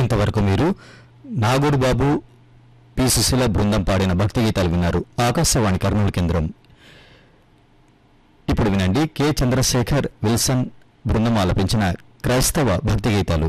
ఇంతవరకు మీరు నాగూర్ బాబు పి సుశీల బృందం పాడిన భక్తి గీతాలు విన్నారు. ఆకాశవాణి కర్నూలు కేంద్రం. ఇప్పుడు వినండి కె చంద్రశేఖర్ విల్సన్ బృందం ఆలపించిన క్రైస్తవ భక్తి గీతాలు.